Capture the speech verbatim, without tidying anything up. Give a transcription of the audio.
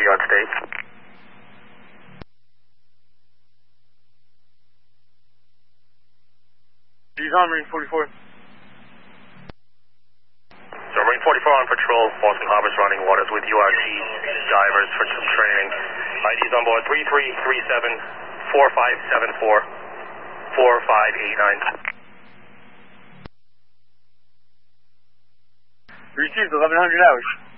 on state. He's on Marine forty-four. So Marine forty-four on patrol, Boston Harbor's running waters with U R T divers for some training. I Ds on board three three three seven, four five seven four, four five eight nine. Received eleven hundred hours.